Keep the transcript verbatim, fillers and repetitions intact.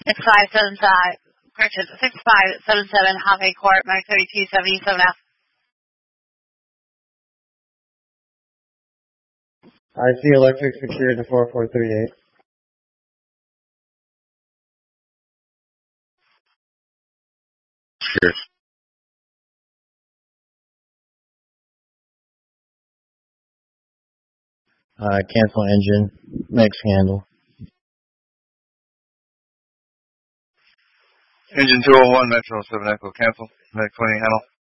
It's five seven five, correction, six five seven seven Hockey Court, Mag thirty-two seventy-seven F. I see electric secured to four four three eight. Sure. Uh, cancel engine. Next handle. Engine two oh one, Metro seven Echo, cancel. Next twenty handle.